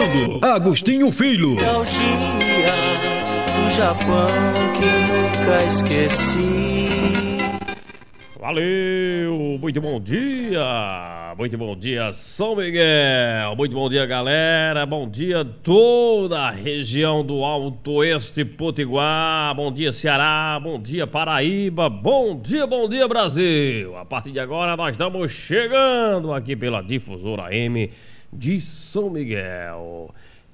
apresentando Agostinho Filho. Nostalgia do Japão que nunca esqueci. Valeu, muito bom dia São Miguel, muito bom dia galera, bom dia toda a região do Alto Oeste Potiguar, bom dia Ceará, bom dia Paraíba, bom dia Brasil. A partir de agora nós estamos chegando aqui pela Difusora AM de São Miguel,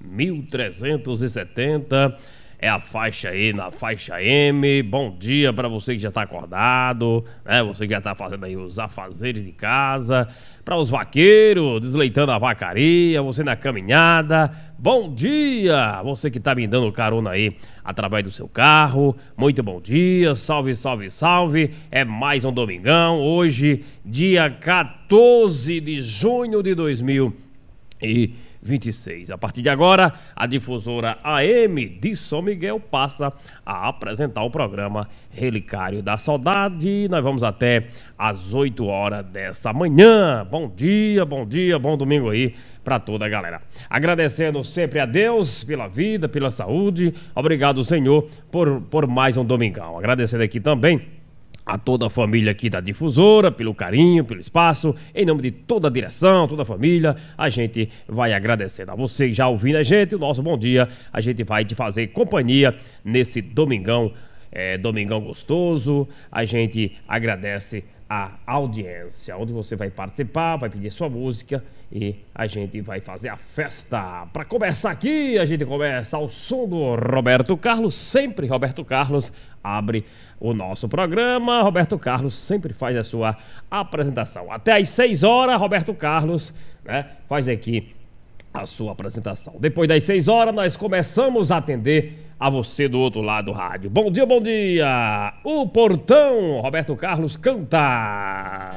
1370. É a faixa aí, na faixa M. Bom dia para você que já tá acordado, né? Você que já tá fazendo aí os afazeres de casa. Para os vaqueiros, desleitando a vacaria. Você na caminhada. Bom dia! Você que tá me dando carona aí através do seu carro. Muito bom dia. Salve, salve, salve. É mais um domingão. Hoje, dia 14 de junho de 2026. A partir de agora, a Difusora AM de São Miguel passa a apresentar o programa Relicário da Saudade. Nós vamos até às 8 horas dessa manhã. Bom dia, bom domingo aí para toda a galera. Agradecendo sempre a Deus pela vida, pela saúde. Obrigado, Senhor, por mais um domingão. Agradecendo aqui também a toda a família aqui da Difusora, pelo carinho, pelo espaço, em nome de toda a direção, toda a família, a gente vai agradecendo a você já ouvindo a gente, o nosso bom dia, a gente vai te fazer companhia nesse domingão, domingão gostoso, a gente agradece a audiência, onde você vai participar, vai pedir sua música e a gente vai fazer a festa. Para começar aqui, a gente começa ao som do Roberto Carlos, sempre Roberto Carlos abre o nosso programa. Roberto Carlos sempre faz a sua apresentação. Até às 6 horas, Roberto Carlos, né, faz aqui a sua apresentação. Depois das 6 horas, nós começamos a atender a você do outro lado do rádio. Bom dia, bom dia! O Portão, Roberto Carlos canta.